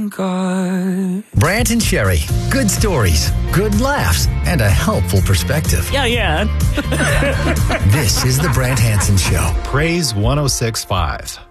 God. Brant and Sherry. Good stories, good laughs, and a helpful perspective. Yeah. This is the Brant Hansen Show. Praise 106.5.